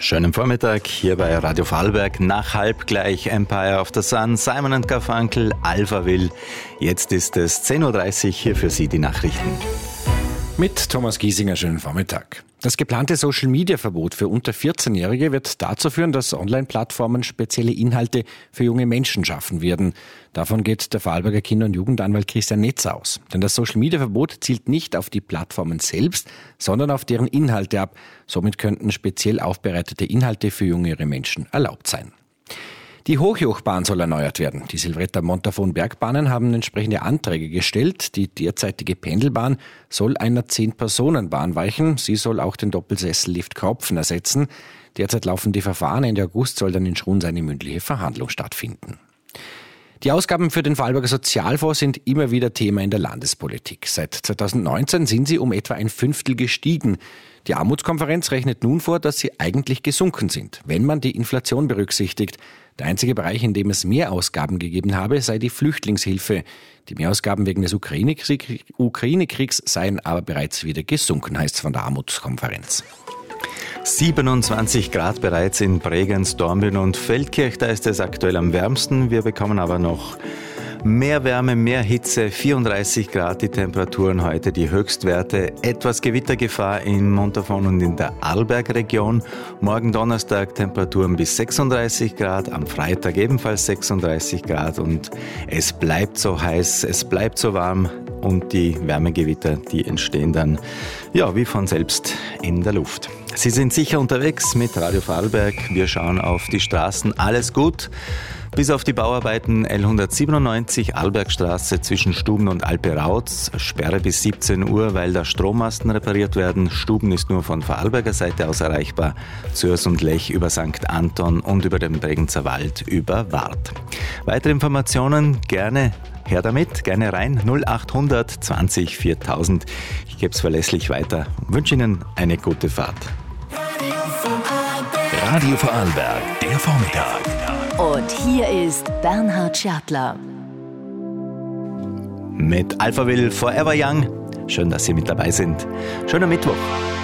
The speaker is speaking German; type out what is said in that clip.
Schönen Vormittag hier bei Radio Vorarlberg. Nach halb gleich Empire of the Sun, Simon & Garfunkel, Alphaville. Jetzt ist es 10.30 Uhr, hier für Sie die Nachrichten. Mit Thomas Giesinger, schönen Vormittag. Das geplante Social-Media-Verbot für unter 14-Jährige wird dazu führen, dass Online-Plattformen spezielle Inhalte für junge Menschen schaffen werden. Davon geht der Vorarlberger Kinder- und Jugendanwalt Christian Netzer aus. Denn das Social-Media-Verbot zielt nicht auf die Plattformen selbst, sondern auf deren Inhalte ab. Somit könnten speziell aufbereitete Inhalte für jüngere Menschen erlaubt sein. Die Hochjochbahn soll erneuert werden. Die Silvretta-Montafon-Bergbahnen haben entsprechende Anträge gestellt. Die derzeitige Pendelbahn soll einer 10-Personen-Bahn weichen. Sie soll auch den Doppelsessellift Kropfen ersetzen. Derzeit laufen die Verfahren. Ende August soll dann in Schrunds eine mündliche Verhandlung stattfinden. Die Ausgaben für den Vorarlberger Sozialfonds sind immer wieder Thema in der Landespolitik. Seit 2019 sind sie um etwa ein Fünftel gestiegen. Die Armutskonferenz rechnet nun vor, dass sie eigentlich gesunken sind, wenn man die Inflation berücksichtigt. Der einzige Bereich, in dem es Mehrausgaben gegeben habe, sei die Flüchtlingshilfe. Die Mehrausgaben wegen des Ukraine-Kriegs seien aber bereits wieder gesunken, heißt es von der Armutskonferenz. 27 Grad bereits in Bregenz, Dornbirn und Feldkirch, da ist es aktuell am wärmsten. Wir bekommen aber noch mehr Wärme, mehr Hitze, 34 Grad die Temperaturen heute, die Höchstwerte. Etwas Gewittergefahr in Montafon und in der Arlbergregion. Morgen Donnerstag Temperaturen bis 36 Grad, am Freitag ebenfalls 36 Grad und es bleibt so heiß, es bleibt so warm und die Wärmegewitter, die entstehen dann ja wie von selbst in der Luft. Sie sind sicher unterwegs mit Radio Vorarlberg. Wir schauen auf die Straßen. Alles gut. Bis auf die Bauarbeiten L197 Arlbergstraße zwischen Stuben und Alperauz. Sperre bis 17 Uhr, weil da Strommasten repariert werden. Stuben ist nur von Vorarlberger Seite aus erreichbar. Zürs und Lech über St. Anton und über den Bregenzer Wald über Wart. Weitere Informationen gerne her damit, gerne rein. 0800 20 4000. Ich gebe es verlässlich weiter. Wünsche Ihnen eine gute Fahrt. Radio Vorarlberg, der Vormittag. Und hier ist Bernhard Schertler. Mit Alphaville Forever Young. Schön, dass Sie mit dabei sind. Schöner Mittwoch.